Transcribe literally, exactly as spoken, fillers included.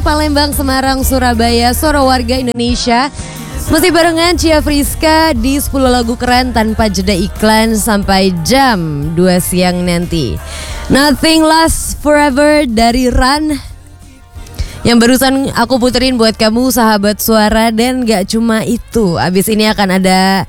Palembang, Semarang, Surabaya, suara warga Indonesia. Masih barengan Cia Friska di sepuluh lagu keren tanpa jeda iklan sampai jam dua siang nanti. Nothing Lasts Forever dari Run, yang barusan aku puterin buat kamu sahabat suara. Dan gak cuma itu, abis ini akan ada